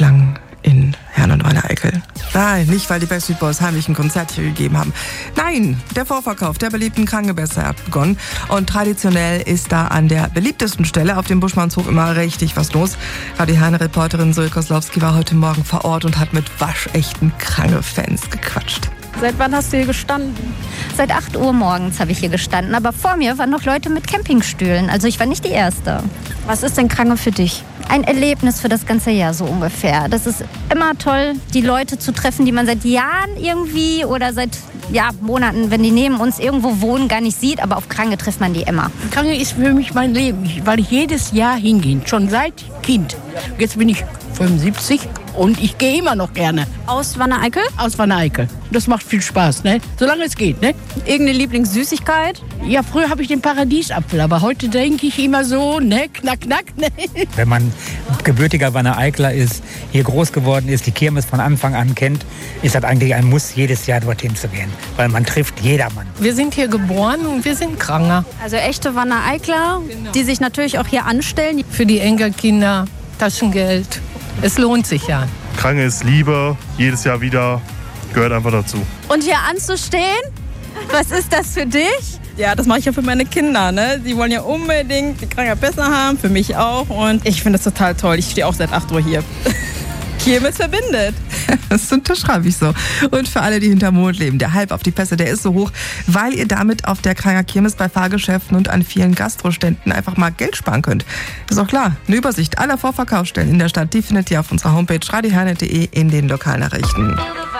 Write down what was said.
Schlangen in Herne und Wanne-Eickel. Nein, nicht, weil die Backstreet Boys heimlich ein Konzert hier gegeben haben. Nein, der Vorverkauf der beliebten Krankenbässe hat begonnen. Und traditionell ist da an der beliebtesten Stelle auf dem Buschmannshof immer richtig was los. Die Herne-Reporterin Zoe Koslowski war heute Morgen vor Ort und hat mit waschechten Krange-Fans gequatscht. Seit wann hast du hier gestanden? Seit 8 Uhr morgens habe ich hier gestanden. Aber vor mir waren noch Leute mit Campingstühlen. Also ich war nicht die Erste. Was ist denn Krange für dich? Ein Erlebnis für das ganze Jahr so ungefähr. Das ist immer toll, die Leute zu treffen, die man seit Jahren irgendwie oder seit Monaten, wenn die neben uns irgendwo wohnen, gar nicht sieht. Aber auf Krange trifft man die immer. Krange ist für mich mein Leben, weil ich jedes Jahr hingehe. Schon seit Kind. Jetzt bin ich 75 und ich gehe immer noch gerne. Aus Wanne-Eickel? Aus Wanne-Eickel. Das macht viel Spaß, ne? Solange es geht, ne? Irgendeine Lieblingssüßigkeit? Ja, früher habe ich den Paradiesapfel, aber heute denke ich immer so, ne? Knack, knack, ne? Wenn man gebürtiger Wanne-Eicler ist, hier groß geworden ist, die Kirmes von Anfang an kennt, ist das eigentlich ein Muss, jedes Jahr dorthin zu gehen. Weil man trifft jedermann. Wir sind hier geboren und wir sind Kranger. Also echte Wanne-Eicler, die sich natürlich auch hier anstellen. Für die Enkelkinder Taschengeld. Es lohnt sich ja. Krange ist Liebe, jedes Jahr wieder, gehört einfach dazu. Und hier anzustehen, was ist das für dich? Ja, das mache ich ja für meine Kinder, ne? Sie wollen ja unbedingt die Krange besser haben, für mich auch. Und ich finde das total toll. Ich stehe auch seit 8 Uhr hier. Kirmes verbindet. Das unterschreibe ich so. Und für alle, die hinterm Mond leben, der Hype auf die Pässe, der ist so hoch, weil ihr damit auf der Kranger Kirmes bei Fahrgeschäften und an vielen Gastroständen einfach mal Geld sparen könnt. Ist auch klar, eine Übersicht aller Vorverkaufsstellen in der Stadt, die findet ihr auf unserer Homepage radioherne.de in den Lokalnachrichten.